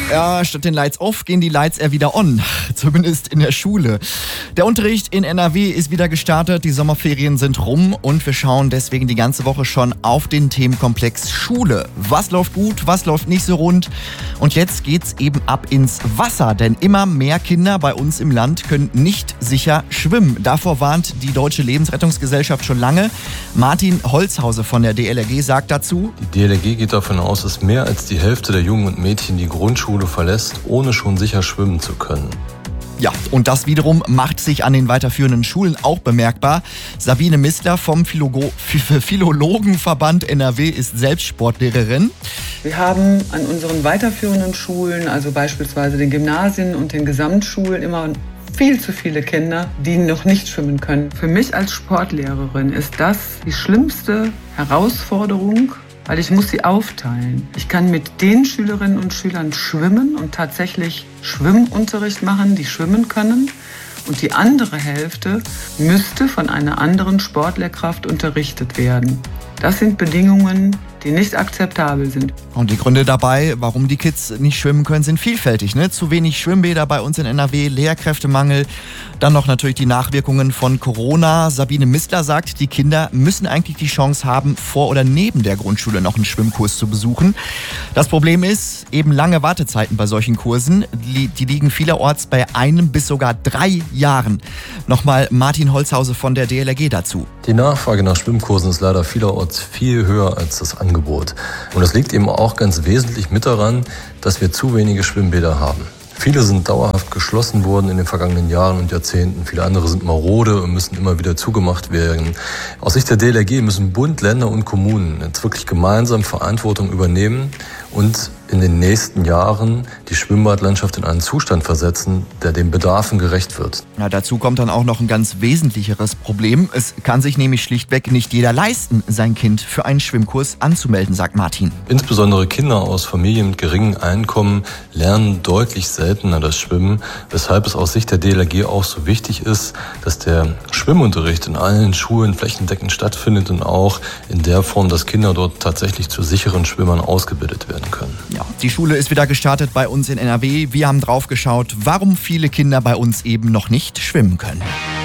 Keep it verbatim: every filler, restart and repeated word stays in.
Ja, statt den Lights off gehen die Lights eher wieder on, zumindest in der Schule. Der Unterricht in N R W ist wieder gestartet, die Sommerferien sind rum und wir schauen deswegen die ganze Woche schon auf den Themenkomplex Schule. Was läuft gut, was läuft nicht so rund? Und jetzt geht's eben ab ins Wasser, denn immer mehr Kinder bei uns im Land können nicht sicher schwimmen. Davor warnt die Deutsche Lebensrettungsgesellschaft schon lange. Martin Holzhause von der D L R G sagt dazu: Die D L R G geht davon aus, dass mehr als die Hälfte der Jungen und Mädchen die Grundschule verlässt, ohne schon sicher schwimmen zu können. Ja, und das wiederum macht sich an den weiterführenden Schulen auch bemerkbar. Sabine Missler vom Philo- Philologenverband N R W ist selbst Sportlehrerin. Wir haben an unseren weiterführenden Schulen, also beispielsweise den Gymnasien und den Gesamtschulen, immer viel zu viele Kinder, die noch nicht schwimmen können. Für mich als Sportlehrerin ist das die schlimmste Herausforderung, weil ich muss sie aufteilen. Ich kann mit den Schülerinnen und Schülern schwimmen und tatsächlich Schwimmunterricht machen, die schwimmen können. Und die andere Hälfte müsste von einer anderen Sportlehrkraft unterrichtet werden. Das sind Bedingungen, die nicht akzeptabel sind. Und die Gründe dabei, warum die Kids nicht schwimmen können, sind vielfältig. Ne? Zu wenig Schwimmbäder bei uns in N R W, Lehrkräftemangel, dann noch natürlich die Nachwirkungen von Corona. Sabine Missler sagt, die Kinder müssen eigentlich die Chance haben, vor oder neben der Grundschule noch einen Schwimmkurs zu besuchen. Das Problem ist eben lange Wartezeiten bei solchen Kursen. Die, die liegen vielerorts bei einem bis sogar drei Jahren. Nochmal Martin Holzhause von der D L R G dazu. Die Nachfrage nach Schwimmkursen ist leider vielerorts viel höher als das Angebot. Und das liegt eben auch ganz wesentlich mit daran, dass wir zu wenige Schwimmbäder haben. Viele sind dauerhaft geschlossen worden in den vergangenen Jahren und Jahrzehnten. Viele andere sind marode und müssen immer wieder zugemacht werden. Aus Sicht der D L R G müssen Bund, Länder und Kommunen jetzt wirklich gemeinsam Verantwortung übernehmen und in den nächsten Jahren die Schwimmbadlandschaft in einen Zustand versetzen, der den Bedarfen gerecht wird. Ja, dazu kommt dann auch noch ein ganz wesentlicheres Problem. Es kann sich nämlich schlichtweg nicht jeder leisten, sein Kind für einen Schwimmkurs anzumelden, sagt Martin. Insbesondere Kinder aus Familien mit geringem Einkommen lernen deutlich seltener das Schwimmen, weshalb es aus Sicht der D L R G auch so wichtig ist, dass der Schwimmunterricht in allen Schulen flächendeckend stattfindet und auch in der Form, dass Kinder dort tatsächlich zu sicheren Schwimmern ausgebildet werden können. Ja, die Schule ist wieder gestartet bei uns in N R W. Wir haben drauf geschaut, warum viele Kinder bei uns eben noch nicht schwimmen können.